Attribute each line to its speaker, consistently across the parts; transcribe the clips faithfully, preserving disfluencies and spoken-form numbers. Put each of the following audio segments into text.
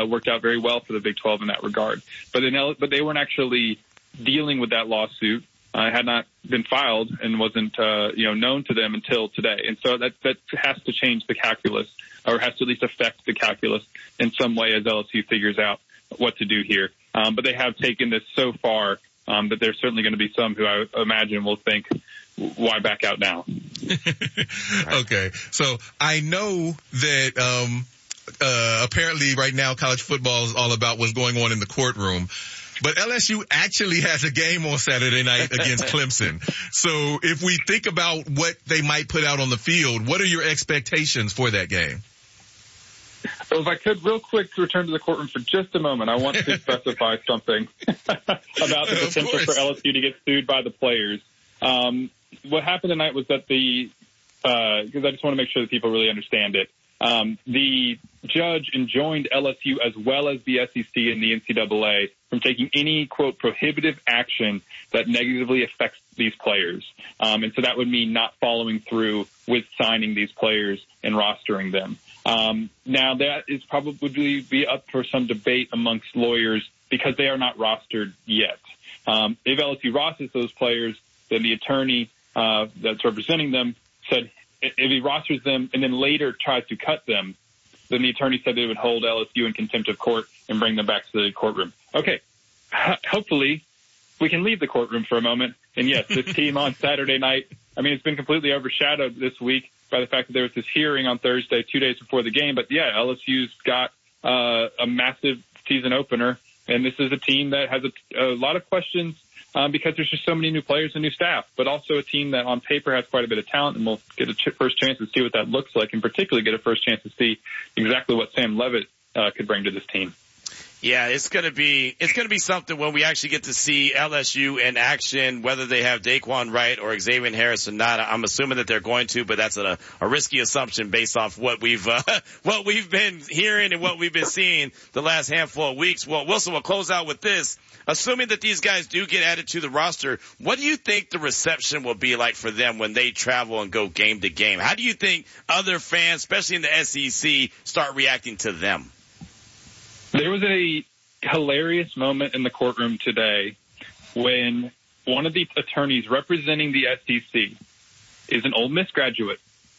Speaker 1: uh, worked out very well for the Big twelve in that regard. But, in L- but they weren't actually dealing with that lawsuit. Uh, had not been filed and wasn't, uh, you know, known to them until today. And so that, that has to change the calculus, or has to at least affect the calculus in some way as L S U figures out what to do here. Um, but they have taken this so far um, that there's certainly going to be some who I imagine will think, why back out now?
Speaker 2: Okay. So I know that, um, uh, apparently right now college football is all about what's going on in the courtroom. But L S U actually has a game on Saturday night against Clemson. So if we think about what they might put out on the field, what are your expectations for that game?
Speaker 1: So if I could real quick return to the courtroom for just a moment, I want to specify something about the potential for L S U to get sued by the players. Um, what happened tonight was that the, uh, because I just want to make sure that people really understand it. Um, the judge enjoined L S U as well as the S E C and the N C double A from taking any, quote, prohibitive action that negatively affects these players. Um, and so that would mean not following through with signing these players and rostering them. Um, now that is probably be up for some debate amongst lawyers because they are not rostered yet. Um, if L S U rosters those players, then the attorney, uh, that's representing them said, if he rosters them and then later tries to cut them, then the attorney said they would hold L S U in contempt of court and bring them back to the courtroom. Okay, H- hopefully we can leave the courtroom for a moment. And yes, this team on Saturday night, I mean, it's been completely overshadowed this week by the fact that there was this hearing on Thursday, two days before the game. But yeah, L S U's got uh, a massive season opener, and this is a team that has a, a lot of questions Um, because there's just so many new players and new staff, but also a team that on paper has quite a bit of talent, and we'll get a ch- first chance to see what that looks like, and particularly get a first chance to see exactly what Sam Leavitt uh, could bring to this team.
Speaker 3: Yeah, it's gonna be, it's gonna be something when we actually get to see L S U in action, whether they have Daquan Wright or Xavier Harris or not. I'm assuming that they're going to, but that's a, a risky assumption based off what we've, uh, what we've been hearing and what we've been seeing the last handful of weeks. Well, Wilson, will close out with this. Assuming that these guys do get added to the roster, what do you think the reception will be like for them when they travel and go game to game? How do you think other fans, especially in the S E C, start reacting to them?
Speaker 1: There was a hilarious moment in the courtroom today when one of the attorneys representing the S E C is an Ole Miss graduate.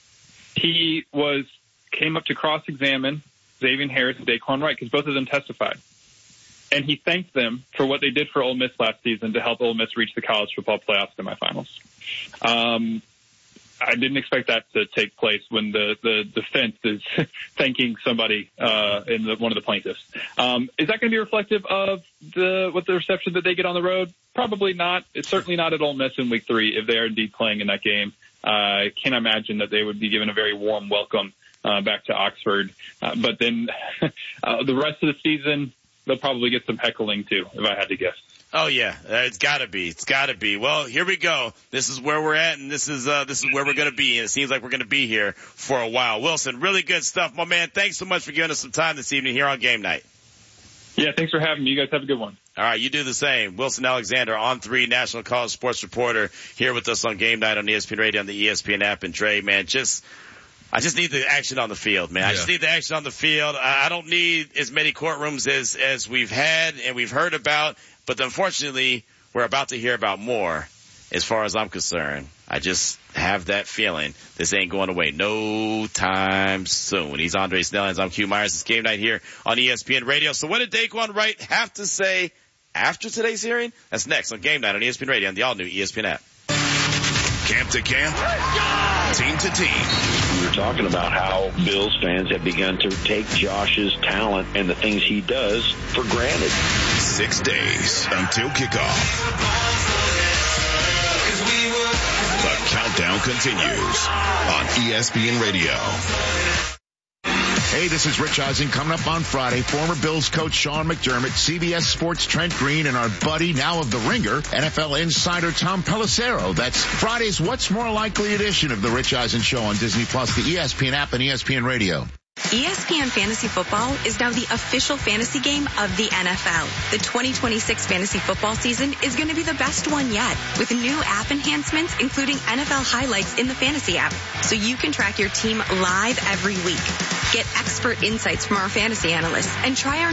Speaker 1: He was came up to cross-examine Xavier Harris and Daquan Wright because both of them testified. And he thanked them for what they did for Ole Miss last season to help Ole Miss reach the college football playoff semifinals. Um, I didn't expect that to take place when the, the defense is thanking somebody uh, in the, one of the plaintiffs. Um, is that going to be reflective of the what the reception that they get on the road? Probably not. It's certainly not at Ole Miss in week three if they are indeed playing in that game. Uh, I can't imagine that they would be given a very warm welcome uh, back to Oxford. Uh, but then uh, the rest of the season, they'll probably get some heckling too, if I had to guess.
Speaker 3: Oh yeah, it's gotta be. It's gotta be. Well, here we go. This is where we're at, and this is, uh, this is where we're gonna be, and it seems like we're gonna be here for a while. Wilson, really good stuff, my man. Thanks so much for giving us some time this evening here on Game Night.
Speaker 1: Yeah, thanks for having me. You guys have a good one.
Speaker 3: All right, you do the same. Wilson Alexander, on three, National College Sports Reporter, here with us on Game Night on E S P N Radio, on the E S P N app. And Dre, man, just, I just need the action on the field, man. Yeah. I just need the action on the field. I don't need as many courtrooms as, as we've had and we've heard about, but unfortunately, we're about to hear about more as far as I'm concerned. I just have that feeling this ain't going away no time soon. He's Andre Snellings. I'm Q Myers. It's Game Night here on E S P N Radio. So what did Daquan Wright have to say after today's hearing? That's next on Game Night on E S P N Radio and the all-new E S P N app.
Speaker 4: Camp to camp, team to team.
Speaker 5: We were talking about how Bills fans have begun to take Josh's talent and the things he does for granted.
Speaker 4: Six days until kickoff. The countdown continues on E S P N Radio. Hey, this is Rich Eisen. Coming up on Friday, former Bills coach Sean McDermott, C B S Sports Trent Green, and our buddy, now of The Ringer, N F L insider Tom Pelissero. That's Friday's What's More Likely edition of The Rich Eisen Show on Disney Plus, the E S P N app, and E S P N Radio.
Speaker 6: E S P N Fantasy Football is now the official fantasy game of the N F L. The twenty twenty-six fantasy football season is going to be the best one yet, with new app enhancements, including N F L highlights in the fantasy app, so you can track your team live every week. Get expert insights from our fantasy analysts and try our